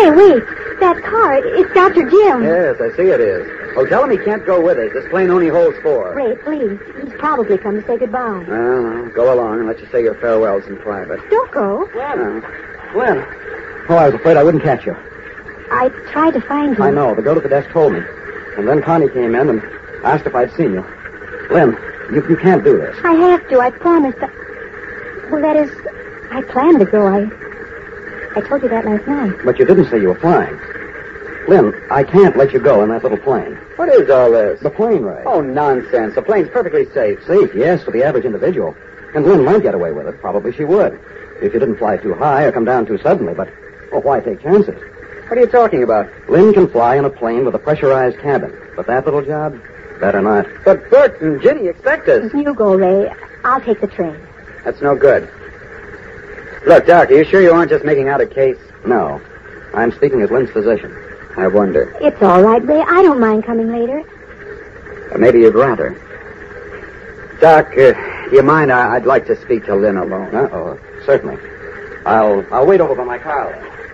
Hey, wait. That car, it's Dr. Jim. Yes, I see it is. Well, tell him he can't go with us. This plane only holds 4. Ray, please. He's probably come to say goodbye. Go along and let you say your farewells in private. Don't go. Glenn. Oh, I was afraid I wouldn't catch you. I tried to find you. I know. The girl at the desk told me. And then Connie came in and asked if I'd seen you. Glenn, you can't do this. I have to. I promised. Well, that is, I planned to go. I told you that last night. But you didn't say you were flying. Lynn, I can't let you go in that little plane. What is all this? The plane, Ray. Oh, nonsense. The plane's perfectly safe. Safe, yes, for the average individual. And Lynn might get away with it. Probably she would. If you didn't fly too high or come down too suddenly. But, well, why take chances? What are you talking about? Lynn can fly in a plane with a pressurized cabin. But that little job? Better not. But Bert and Ginny expect us. You go, Ray. I'll take the train. That's no good. Look, Doc, are you sure you aren't just making out a case? No. I'm speaking as Lynn's physician. I wonder. It's all right, Ray. I don't mind coming later. Maybe you'd rather. Doc, do you mind? I'd like to speak to Lynn alone. Uh-oh. Certainly. I'll wait over by my car.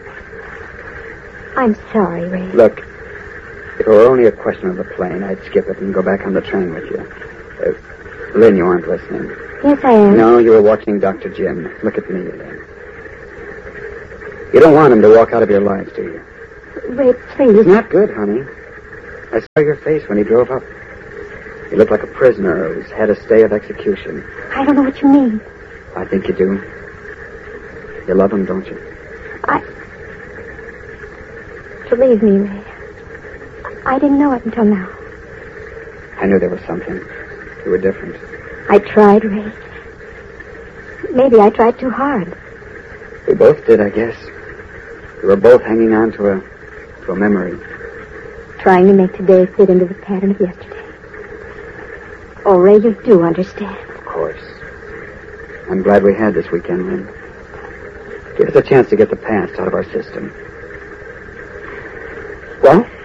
I'm sorry, Ray. Look, if it were only a question of the plane, I'd skip it and go back on the train with you. Lynn, you aren't listening. Yes, I am. No, you were watching Dr. Jim. Look at me, Lynn. You don't want him to walk out of your lives, do you? Ray, please. It's not good, honey. I saw your face when he drove up. You looked like a prisoner who's had a stay of execution. I don't know what you mean. I think you do. You love him, don't you? Believe me, Ray. I didn't know it until now. I knew there was something. You were different. I tried, Ray. Maybe I tried too hard. We both did, I guess. We were both hanging on to a memory. Trying to make today fit into the pattern of yesterday. Oh, Ray, you do understand. Of course. I'm glad we had this weekend, Lynn. Give us a chance to get the past out of our system. Well,